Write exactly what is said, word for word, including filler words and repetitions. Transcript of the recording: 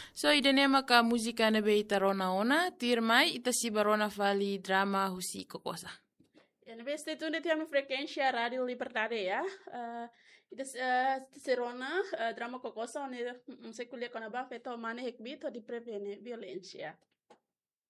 So idanema ka muzika na be itarona ona, tir mai ita si barona fali drama husi kokosa. Ja, na beste toen dit helemaal frequentia Radio Libertade ya. Uh, ita uh, serona uh, drama kokosa oni um, sekulia kona ba feto mane hekbit di prevene violencia.